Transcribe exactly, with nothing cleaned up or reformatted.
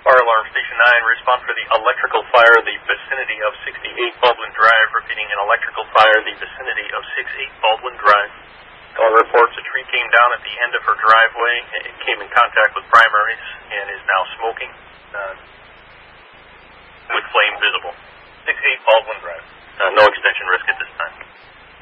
Fire Alarm Station nine, respond for the electrical fire, the vicinity of sixty-eight Baldwin Drive. Repeating, an electrical fire, the vicinity of sixty-eight Baldwin Drive. Caller reports a tree came down at the end of her driveway. It came in contact with primaries and is now smoking uh, with flame visible. sixty-eight Baldwin Drive. Uh, no extension risk at this time.